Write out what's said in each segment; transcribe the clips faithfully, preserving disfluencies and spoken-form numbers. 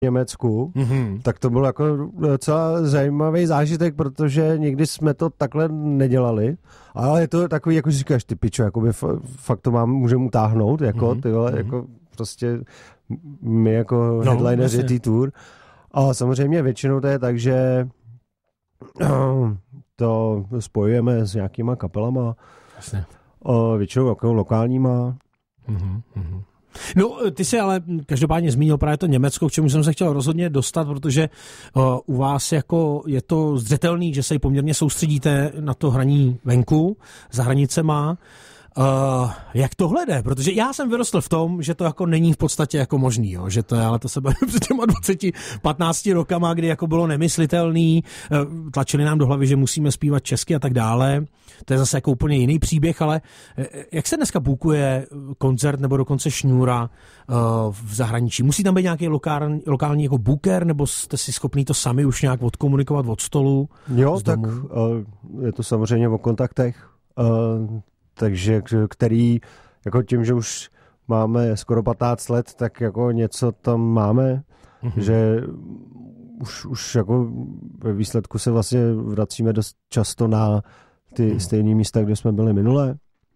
Německu, mm-hmm. tak to byl jako docela zajímavý zážitek, protože nikdy jsme to takhle nedělali, ale je to takový, jako říkáš, ty pičo, jakoby fakt to mám, můžeme utáhnout, jako mm-hmm. ty vole, mm-hmm. jako prostě my jako no, headlineři té tour. A samozřejmě většinou to je tak, že to spojujeme s nějakýma kapelama, jasně. Většinou jako lokálníma. Mm-hmm. No, ty jsi ale každopádně zmínil právě to Německo, k čemu jsem se chtěl rozhodně dostat, protože uh, u vás jako je to zřetelný, že se poměrně soustředíte na to hraní venku, za hranicema. Uh, jak tohle jde? Protože já jsem vyrostl v tom, že to jako není v podstatě jako možný, jo? Že to je, ale to se bavím před těma dvacet patnáct rokama, kdy jako bylo nemyslitelný, uh, tlačili nám do hlavy, že musíme zpívat česky a tak dále. To je zase jako úplně jiný příběh, ale uh, jak se dneska bukuje koncert nebo dokonce šňůra uh, v zahraničí? Musí tam být nějaký lokální, lokální jako booker, nebo jste si schopný to sami už nějak odkomunikovat od stolu? Jo, tak uh, je to samozřejmě o kontaktech. Uh, takže který, jako tím, že už máme skoro patnáct let, tak jako něco tam máme, mm-hmm. že už, už jako ve výsledku se vlastně vracíme dost často na ty mm. stejné místa, kde jsme byli minule.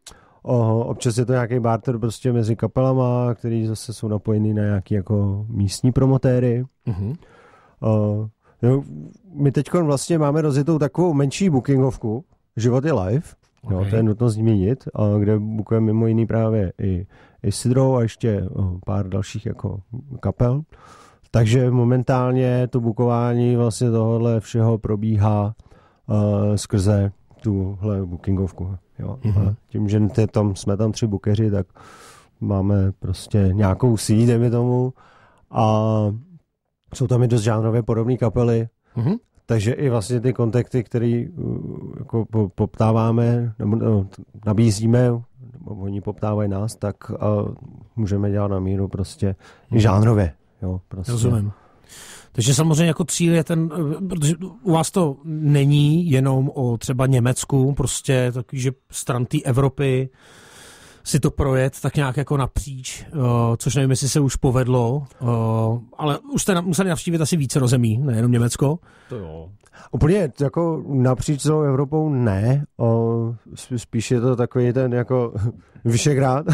O, občas je to nějaký barter prostě mezi kapelama, který zase jsou napojení na nějaký jako místní promotéry. Mm-hmm. O, jo, my teď vlastně máme rozjetou takovou menší bookingovku, Život je live. Okay. Jo, to je nutno zmínit, kde bookujeme mimo jiný právě i, i Sidrou a ještě pár dalších jako kapel. Takže momentálně to bookování vlastně tohohle všeho probíhá uh, skrze tuhle bookingovku. Jo. Mm-hmm. A tím, že tam, jsme tam tři bookeři, tak máme prostě nějakou síť, dejme tomu, a jsou tam i dost žánrově podobné kapely. Mm-hmm. Takže i vlastně ty kontakty, které jako poptáváme, nebo no, nabízíme, nebo oni poptávají nás, tak uh, můžeme dělat na míru prostě hmm. žánrově. Jo, prostě. Rozumím. Takže samozřejmě jako cíl je ten, protože u vás to není jenom o třeba Německu, prostě takový, že stran té Evropy si to projet tak nějak jako napříč, uh, což nevím, jestli se už povedlo, uh, ale už jste museli navštívit asi více rozemí, nejenom Německo. To jo. Úplně jako napříč celou Evropou ne, o, spíš je to takový ten jako Vyšegrád.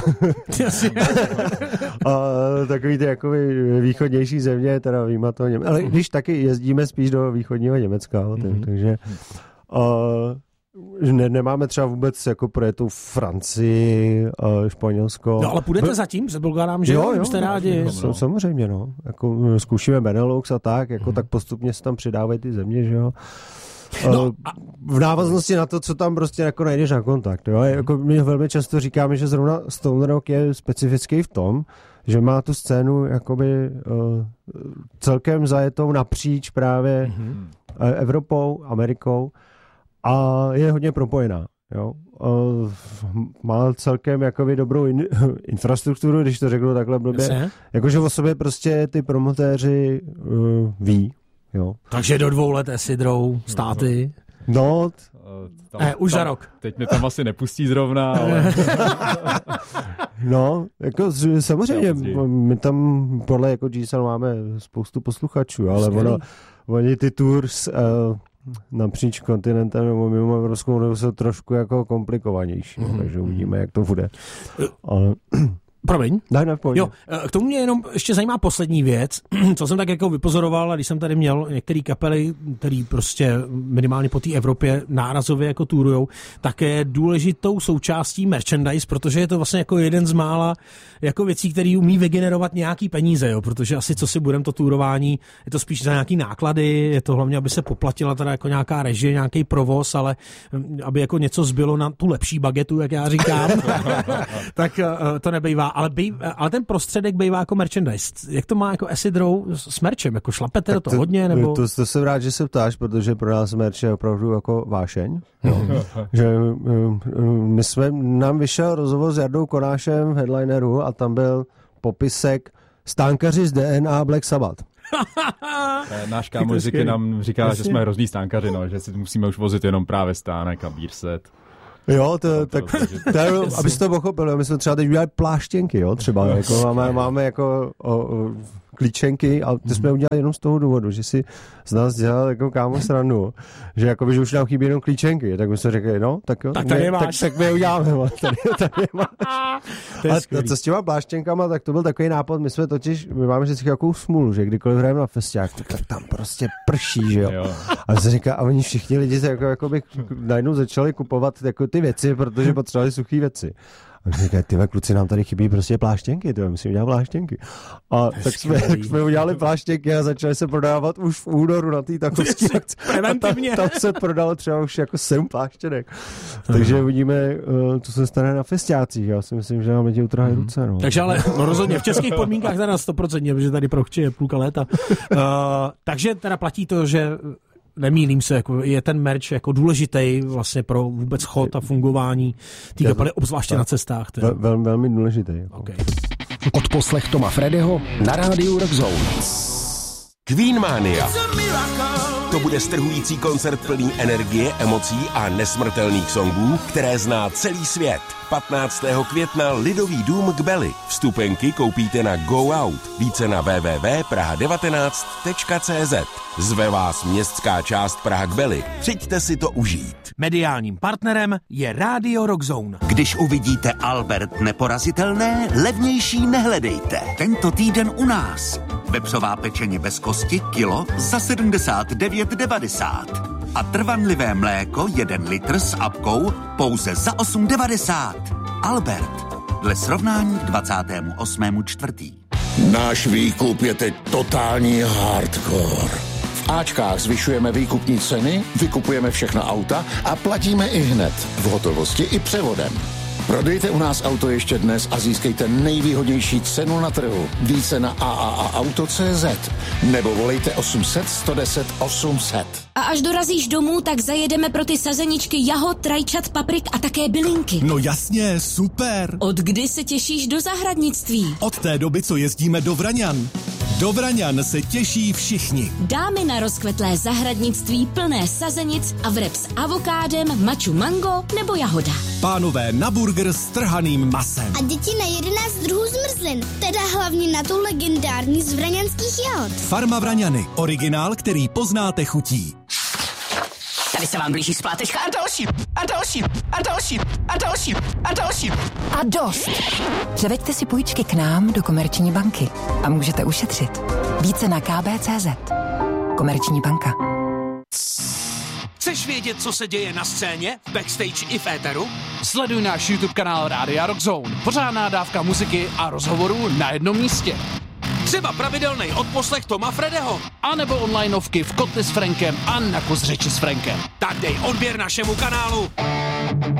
A takový ty jako východnější země, teda výjima toho Německa. Ale když taky jezdíme spíš do východního Německa, mm-hmm. takže uh, Ne, nemáme třeba vůbec jako projetou Francii, uh, Španělsko. No ale půjdete zatím před Bulgarám, že jo? Jste rádi. No, samozřejmě, no. Jako zkoušíme Benelux a tak, jako hmm. tak postupně se tam přidávají ty země, že jo. No, uh, v návaznosti na to, co tam prostě jako najdeš na kontakt, jo. Jako my velmi často říkáme, že zrovna Stone Rock je specifický v tom, že má tu scénu jakoby uh, celkem zajetou napříč právě hmm. uh, Evropou, Amerikou, a je hodně propojená. Jo. Má celkem jakoby dobrou in, infrastrukturu, když to řeknu takhle blbě. Jakože o sobě prostě ty promotéři uh, ví. Jo. Takže do dvou let Sidrou, státy. No. Tam, eh, už tam, za rok. Teď mě tam asi nepustí zrovna, ale... No, jako samozřejmě, my tam podle jako G S L máme spoustu posluchačů, ale ono, oni ty tours... Uh, napříč kontinentem nebo mimo Evropskou unii jsou trošku jako komplikovanější, mm-hmm. takže uvidíme, jak to bude. Ale... Promiň. Daj, ne, jo, k tomu mě jenom ještě zajímá poslední věc, co jsem tak jako vypozoroval, když jsem tady měl některé kapely, který prostě minimálně po té Evropě nárazově jako tourujou, tak je důležitou součástí merchandise, protože je to vlastně jako jeden z mála jako věcí, který umí vygenerovat nějaký peníze, jo, protože asi co si budem to tourování, je to spíš za nějaký náklady, je to hlavně, aby se poplatila teda jako nějaká režie, nějaký provoz, ale aby jako něco zbylo na tu lepší bagetu, jak já říkám, tak to nebejvá. Ale, bej, ale ten prostředek bývá jako merchandise. Jak to má jako Acid Row s merčem? Jako šlapete do toho hodně? Nebo... To, to jsem rád, že se ptáš, protože pro nás merch je opravdu jako vášeň. No. Že my jsme, nám vyšel rozhovor s Jardou Konášem v Headlineru a tam byl popisek stánkaři z D N A Black Sabbath. Náš kámoš Ziky nám říká, Jasně. že jsme hrozný stánkaři, no, že si musíme už vozit jenom právě stánek a beer set. Jo, to, no, tak, to, to, abyste to pochopili, my jsme třeba teď udělali pláštěnky, jo, třeba, jako máme, máme jako o, o, klíčenky a ty jsme udělali jenom z toho důvodu, že si z nás dělal jako kámo srandu, že jakoby, že už nám chybí jenom klíčenky, tak my jsme řekli, no, tak jo, tak, tak, my, tak, tak my je uděláme, tady, tady máš. A co s těma pláštěnkama, tak to byl takový nápad, my jsme totiž, my máme vždycky nějakou smůlu, že kdykoliv hrajeme na festiák, tak, tak tam prostě prší, že jo. jo. A se říká, a oni všichni lidi se jako, jako by najednou začali kupovat jako ty věci, protože potřebovali suchý věci. A říkají, tyhle kluci, nám tady chybí prostě pláštěnky, tyhle, musím dělat pláštěnky. A tak jsme, tak jsme udělali pláštěnky a začali se prodávat už v únoru na té takovské akci. A tam, tam se prodalo třeba už jako sedm pláštěnek. Takže uvidíme, co se stane na festiácích. Já si myslím, že máme ti utrhají ruce. No. Takže ale no rozhodně v českých podmínkách teda sto procent, protože tady prochče je půlka léta. Uh, takže teda platí to, že nemýlím se, jako je ten merch jako důležitý vlastně pro vůbec chod a fungování té kapely, obzvláště na cestách. Vel, vel, velmi důležitý. Jako. Okay. Odposlech Toma Fredyho na rádiu Rock Zone. Queenmania. To bude strhující koncert plný energie, emocí a nesmrtelných songů, které zná celý svět. patnáctého května Lidový dům k Beli. Vstupenky koupíte na Go Out. Více na w w w tečka praha devatenáct tečka c z. Zve vás městská část Praha k Beli. Přijďte si to užít. Mediálním partnerem je Rádio Rock Zone. Když uvidíte Albert neporazitelné, levnější nehledejte. Tento týden u nás. Vepřová pečeně bez kosti kilo za sedmdesát devět devadesát. A trvanlivé mléko jeden litr s apkou pouze za osm devadesát. Albert. Dle srovnání k dvacátého osmého čtvrtého Náš výkup je teď totální hardcore. V Ačkách zvyšujeme výkupní ceny, vykupujeme všechna auta a platíme i hned, v hotovosti i převodem. Prodejte u nás auto ještě dnes a získejte nejvýhodnější cenu na trhu. Více na a a a auto tečka cé zet nebo volejte osm set sto deset osm set. A až dorazíš domů, tak zajedeme pro ty sazeničky jahod, rajčat, paprik a také bylinky. No jasně, super. Od kdy se těšíš do zahradnictví? Od té doby, co jezdíme do Vraňan. Do Vraňan se těší všichni. Dámy na rozkvetlé zahradnictví plné sazenic a vreb s avokádem, maču mango nebo jahoda. Pánové na burger s trhaným masem. A děti na jedenáct druhů zmrzlin, teda hlavně na tu legendární z vraňanských jahod. Farma Vraňany, originál, který poznáte chutí. Tady se vám blíží splátečka a další, a další, a další, a další, a další. A dost. Převeďte si půjčky k nám do Komerční banky a můžete ušetřit. Více na k b tečka cé zet. Komerční banka. Chceš vědět, co se děje na scéně, v backstage i v éteru? Sleduj náš YouTube kanál Rádia Rock Zone. Pořádná dávka muziky a rozhovorů na jednom místě. Třeba pravidelný odposlech Toma Fredyho. A nebo onlineovky v Kotli s Frankem a na kus řeči s Frankem. Tak dej odběr našemu kanálu.